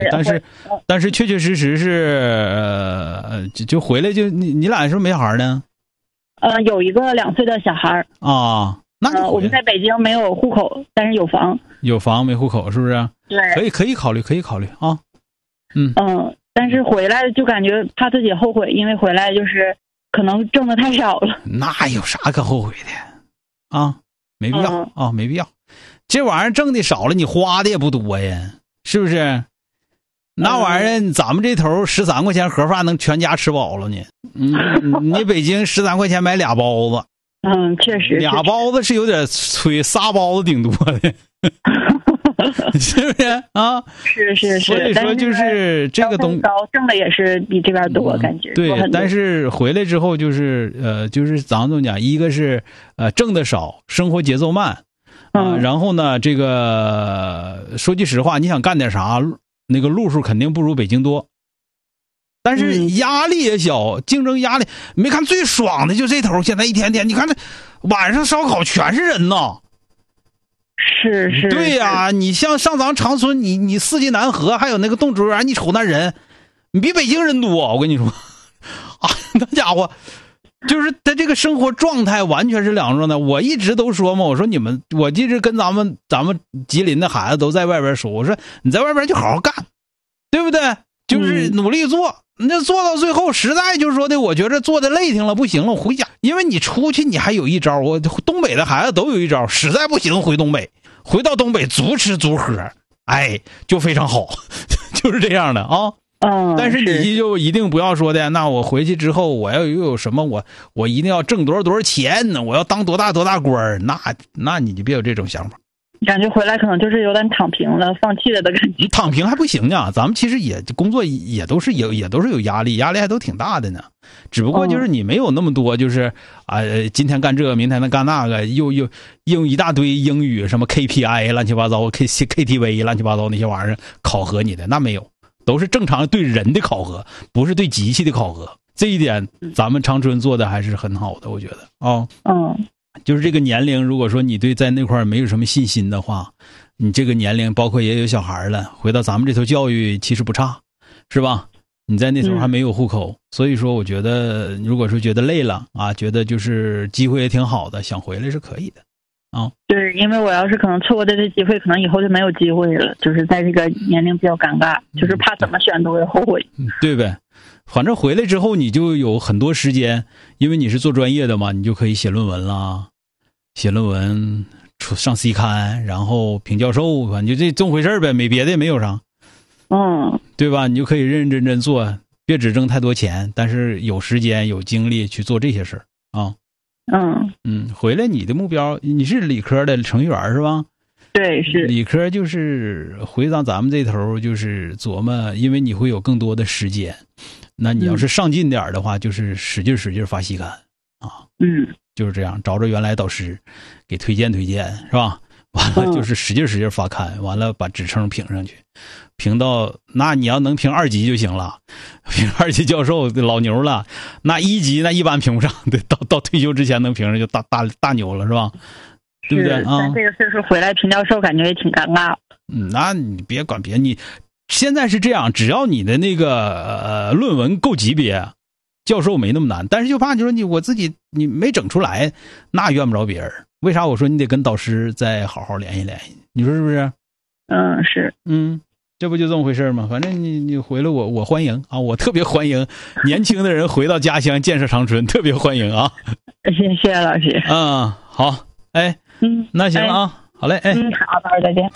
但是确确实实是就回来就你俩是不是没孩呢？ 有一个2岁的小孩啊。那我们在北京没有户口，但是有房。 有房没户口是不是？ 对， 可以考虑啊。 但是回来就感觉怕自己后悔，因为回来就是可能挣的太少了。 那有啥可后悔的啊？没必要啊，没必要。这玩意儿挣的少了，你花的也不多呀，是不是？那玩意儿咱们这头13块钱盒饭能全家吃饱了呢。你北京13块钱买俩包子。 确实。 俩包子是有点催，3包子顶多的。是不是啊？ 是。 所以说就是这个东西挣的也是比这边多，感觉。 对，但是回来之后就是咱们这么讲，一个是挣的少，生活节奏慢。然后呢，这个说句实话，你想干点啥，那个路数肯定不如北京多。但是压力也小，竞争压力没看最爽的就这头，现在一天天你看这晚上烧烤全是人呐。 是。 对呀，你像上咱长春，你四季南河还有那个动植物园，你瞅那人，你比北京人多，我跟你说啊，那家伙就是他这个生活状态完全是两种状态。我一直都说嘛，我说我一直跟咱们吉林的孩子都在外边说，我说你在外边就好好干，对不对？就是努力做。那做到最后实在就是说的，我觉得做的累挺了，不行了，我回家。因为你出去你还有一招，我东北的孩子都有一招，实在不行回东北，回到东北足吃足喝，就非常好。就是这样的啊。但是你就一定不要说的，那我回去之后我要又有什么，我一定要挣多少钱呢，我要当多大官，那你就别有这种想法。 感觉回来可能就是有点躺平了，放弃了的感觉。 躺平还不行呢，咱们其实也工作也都是有压力还都挺大的呢。只不过就是你没有那么多，就是今天干这个，明天干那个，又用一大堆英语什么 KPI 乱七八糟 KTV 乱七八糟那些玩意儿考核你的，那没有，都是正常对人的考核，不是对机器的考核。这一点咱们长春做的还是很好的，我觉得啊。就是这个年龄，如果说你对在那块没有什么信心的话，你这个年龄包括也有小孩了，回到咱们这头教育其实不差，是吧？你在那头还没有户口，所以说我觉得如果说觉得累了啊，觉得就是机会也挺好的，想回来是可以的啊。 对，因为我要是可能错过这次机会，可能以后就没有机会了，就是在这个年龄比较尴尬，就是怕怎么选都会后悔。 对呗？反正回来之后你就有很多时间，因为你是做专业的嘛，你就可以写论文啦，写论文上 C 刊，然后评教授，反正就这么回事呗，没别的也没有啥。对吧？你就可以认认真真做，别只挣太多钱，但是有时间有精力去做这些事儿啊。回来你的目标，你是理科的程序员是吧？ 对，是理科，就是回到咱们这头就是琢磨，因为你会有更多的时间，那你要是上进点的话，就是使劲发细刊啊。就是这样，找着原来导师给推荐是吧？完了就是使劲发刊，完了把职称评上去，评到那你要能评2级就行了，评2级教授老牛了，那1级那一般评不上，对，到退休之前能评上就大牛了，是吧？对不对啊？ 但这个岁数回来评教授感觉也挺尴尬。 那你别管别，你现在是这样，只要你的那个论文够级别，教授没那么难，但是就怕就是我自己你没整出来，那怨不着别人。为啥我说你得跟导师再好好联系联系？你说是不是？ 是。 这不就这么回事吗？反正你回来我欢迎啊，我特别欢迎年轻的人回到家乡建设长春，特别欢迎啊！ 谢谢老师。 好，那行了啊，好嘞， 好，到时候再见。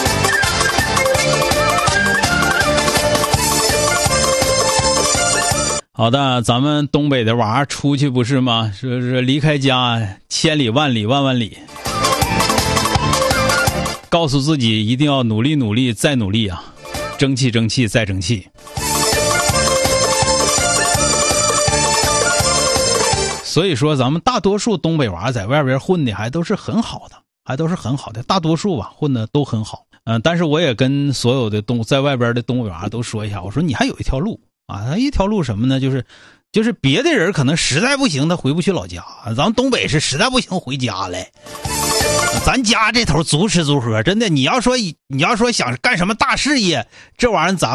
好的，咱们东北的娃出去不是吗？是离开家千里万里万里，告诉自己一定要努力再努力啊，争气再争气。所以说咱们大多数东北娃在外边混的还都是很好的，大多数吧混的都很好。但是我也跟所有的在外边的东北娃都说一下，我说你还有一条路啊，一条路什么呢？就是别的人可能实在不行他回不去老家，咱们东北是实在不行回家来。咱家这头足吃足喝，真的，你要说想干什么大事业，这玩意儿咱